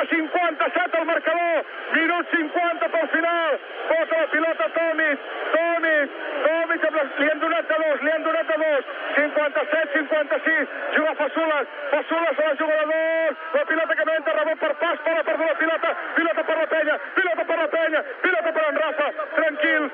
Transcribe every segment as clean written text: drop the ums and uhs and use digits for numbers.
57 al marcador, minut 50 pel final, bota la pilota Tomic, li han donat de dos, 57-56, juga Fazulas a la juga de dos, la pilota que no entra, rebot per pas, per la pilota per la penya, pilota per en Rafa, tranquils,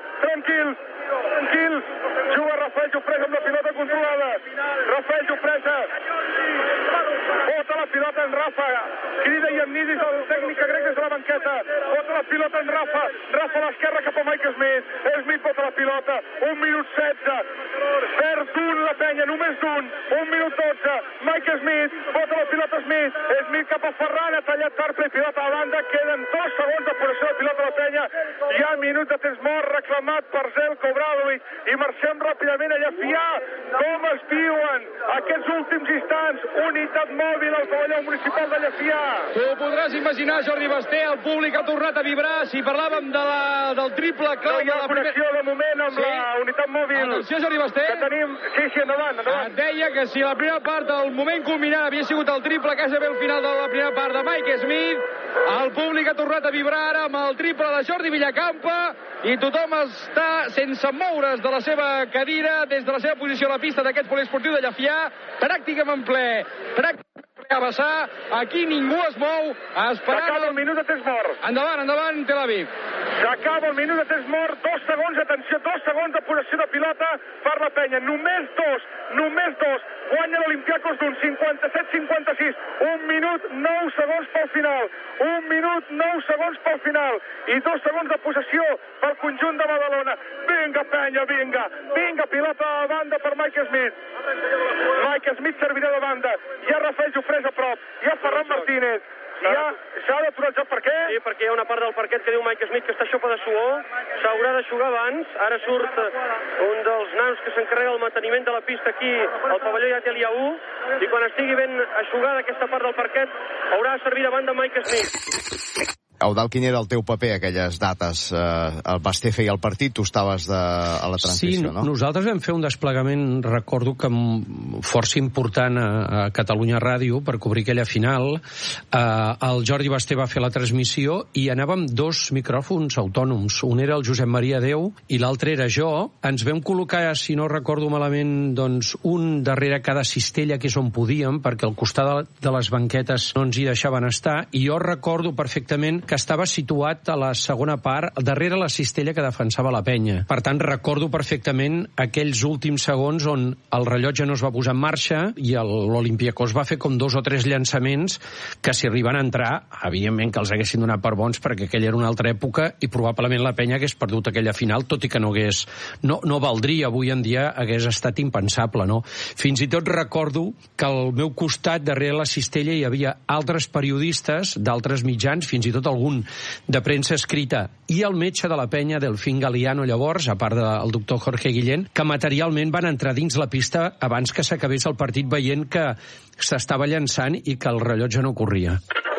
juga Rafael Jofresa amb la pilota controlada, Rafael Jofresa, bota la pilota en Rafa, crida Iannidis, el tècnic grec des de la banqueta, bota la pilota en Rafa a l'esquerra cap a Mike Smith bota la pilota, 1 minut 16, perd d'un la penya, només d'un, 1 minut 12, Mike Smith, bota la pilota Smith cap a Ferran, ha tallat Tarpley, pilota a la banda, queden 2 segons de possessió de pilota a la penya, hi ha minut de temps mort reclamat per Zeljko Obradovic, i marxem ràpidament a Llefià, com es viuen aquests últims instants, unitat mòbil al pavelló municipal de Llefià. Tu ho podràs imaginar, Jordi Basté, el públic ha tornat a vibrar, si parlàvem del triple clau... No hi ha connexió de moment amb la unitat mòbil. Atenció, Jordi Basté. Que tenim... Sí, endavant. Et deia que si la primera part, el moment culminant havia sigut el triple, que el final de la primera part de Mike Smith, el públic ha tornat a vibrar ara amb el triple de Jordi Villacampa i tothom està sense moure's de la seva cadira des de la seva posició a la pista d'aquest poliesportiu de Llefià, pràcticament ple a vessar, aquí ningú es mou, esperant... S'acaba el minut de temps mort. Endavant, Tel Aviv. S'acaba el minut de temps mort, 2 segons, atenció, 2 segons de possessió de pilota per la penya, només dos, guanya l'Olympiacos d'un 57-56, 1 minut 9 segons pel final, i 2 segons de possessió pel conjunt de Badalona. Vinga, penya, vinga, pilota a la banda per Mike Smith servirà de banda, hi ha Rafael Jofresa a prop, hi ha Ferran Martínez, s'ha d'aturar el joc, per què? Sí, perquè hi ha una part del parquet que diu Mike Smith que està xopa de suor, s'haurà d'aixugar abans, ara surt un dels nanos que s'encarrega del manteniment de la pista aquí al pavelló Yad Eliyahu, i quan estigui ben aixugada aquesta part del parquet haurà de servir davant de Mike Smith. Eudald, quin era el teu paper aquelles dates? El Basté feia el partit, tu estaves a la transició, no? Sí, nosaltres vam fer un desplegament, recordo que força important a Catalunya Ràdio per cobrir aquella final. El Jordi Basté va fer la transmissió i anàvem 2 micròfons autònoms. Un era el Josep Maria Déu i l'altre era jo. Ens vam col·locar, si no recordo malament, doncs un darrere cada cistella, que és on podíem, perquè al costat de les banquetes no ens hi deixaven estar, i jo recordo perfectament que estava situat a la segona part, darrere la cistella que defensava la penya. Per tant, recordo perfectament aquells últims segons on el rellotge no es va posar en marxa i l'Olympiacos va fer com 2 o 3 llançaments que, si arriben a entrar, evidentment que els haguessin donat per bons, perquè aquella era una altra època i probablement la penya hagués perdut aquella final, tot i que no valdria, avui en dia hagués estat impensable, no? Fins i tot recordo que al meu costat, darrere la cistella, hi havia altres periodistes d'altres mitjans, fins i tot algun de premsa escrita, i el metge de la penya, Delfín Galiano, llavors, a part del doctor Jorge Guillén, que materialment van entrar dins la pista abans que s'acabés el partit, veient que s'estava llançant i que el rellotge no corria.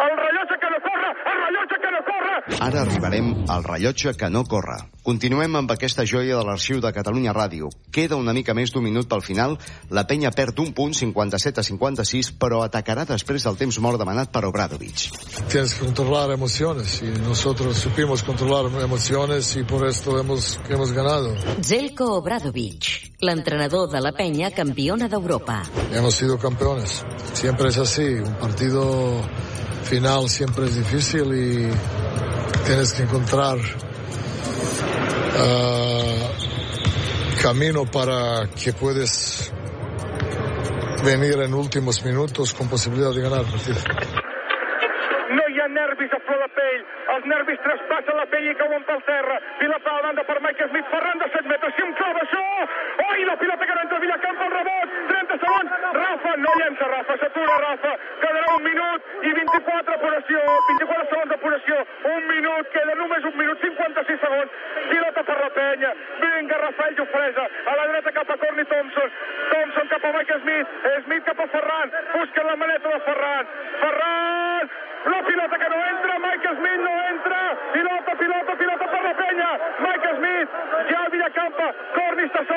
Ara arribarem al rellotge que no corre. Continuem amb aquesta joia de l'arxiu de Catalunya Ràdio. Queda una mica més d'un minut pel final. La penya perd un punt, 57-56, però atacarà després del temps mort demanat per Obradovic. Tienes que controlar emociones y nosotros supimos controlar emociones y por esto hemos ganado. Zeljko Obradovic, l'entrenador de la penya campiona d'Europa. Hemos sido campeones. Siempre es así. Un partido final siempre es difícil y tienes que encontrar camino para que puedes venir en últimos minutos con posibilidad de ganar el partido. No hi ha nervis a flor de pell, els nervis traspassen la pell i cauen pel terra, pilota a la banda per Mike Smith, Ferran de 7 metres, si em clava això, oi, la pilota que no entra Villacampa, el rebot, 30 segons, Rafa, no llença Rafa, s'atura Rafa, quedarà 1 minut i 24 segons de puració, 1 minut, queda només 1 minut, 56 segons, pilota per la penya, vinga Rafael Jofresa, a la dreta